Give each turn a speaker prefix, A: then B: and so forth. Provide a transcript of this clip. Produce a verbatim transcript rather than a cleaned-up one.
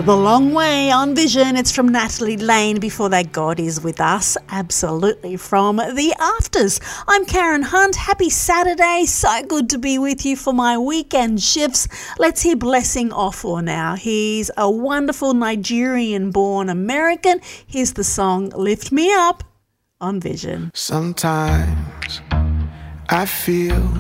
A: The Long Way on Vision. It's from Natalie Lane. Before that, God Is With Us. Absolutely from The Afters. I'm Karen Hunt. Happy Saturday. So good to be with you for my weekend shifts. Let's hear Blessing Offor now. He's a wonderful Nigerian-born American. Here's the song Lift Me Up on Vision.
B: Sometimes I feel